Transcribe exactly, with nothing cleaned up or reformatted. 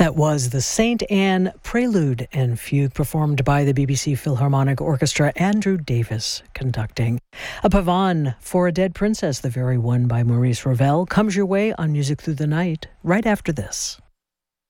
That was the Saint Anne Prelude and Fugue, performed by the B B C Philharmonic Orchestra, Andrew Davis conducting. A pavane for a Dead Princess, the very one by Maurice Ravel, comes your way on Music Through the Night right after this.